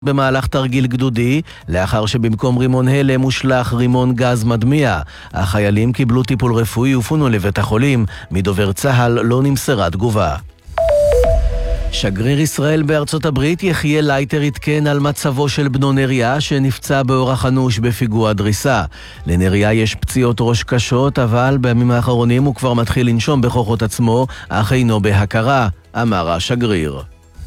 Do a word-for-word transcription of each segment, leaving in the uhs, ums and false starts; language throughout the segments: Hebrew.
במהלך תרגיל גדודי, לאחר שבמקום רימון הלם הושלח רימון גז מדמיע. החיילים קיבלו טיפול רפואי ופונו לבית החולים. מדובר צה"ל לא נמסרה תגובה. שגריר ישראל בארצות הברית יחיה לייטר התקן על מצבו של בנו נריה שנפצע באורח אנוש בפיגוע דריסה. לנריה יש פציעות ראש קשות, אבל בימים האחרונים הוא כבר מתחיל לנשום בכוחות עצמו, אך אינו בהכרה, אמר השגריר.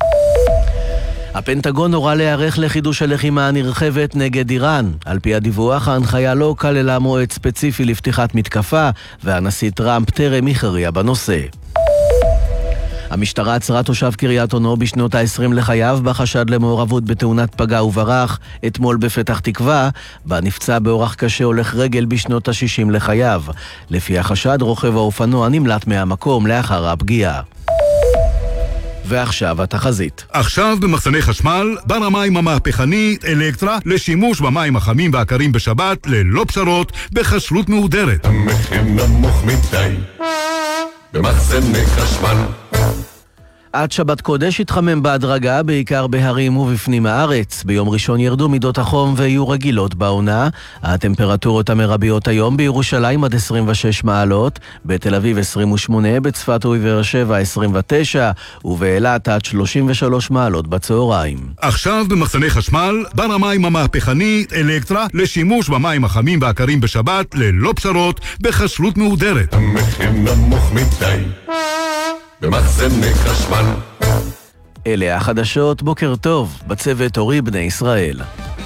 הפנטגון הורה להיערך לחידוש הלחימה הנרחבת נגד איראן. על פי הדיווח, ההנחיה לא כללה מועד ספציפי לפתיחת מתקפה, והנשיא טראמפ טרם הכריע בנושא. המשטרה עצרה תושב קריית אונו בשנות ה-עשרים לחייו בחשד למעורבות בתאונת פגע וברח אתמול בפתח תקווה, בה נפצע באורח קשה הולך רגל בשנות ה-שישים לחייו. לפי החשד, רוכב האופנוע נמלט מהמקום לאחר הפגיעה. ועכשיו התחזית. עכשיו במחסני חשמל, בר המים המהפכני אלקטרה לשימוש במים החמים והקרים בשבת ללא פשרות בחשלות מהודרת. המחיר נמוך מדי במחסני חשמל. עד שבת קודש התחמם בהדרגה, בעיקר בהרים ובפנים הארץ. ביום ראשון ירדו מידות החום ויהיו רגילות בעונה. הטמפרטורות המרביות היום בירושלים עד עשרים ושש מעלות, בתל אביב עשרים ושמונה, בצפת ובבאר שבע עשרים ותשע, ובאילת עד שלושים ושלוש מעלות בצהריים. עכשיו במחסני חשמל, בר המים המהפכני אלקטרה לשימוש במים החמים והקרים בשבת ללא פשרות בחשלות מהודרת. המחיר נמוך מדי במחסני חשמל. אלה החדשות, בוקר טוב, בצוות אורי בני ישראל.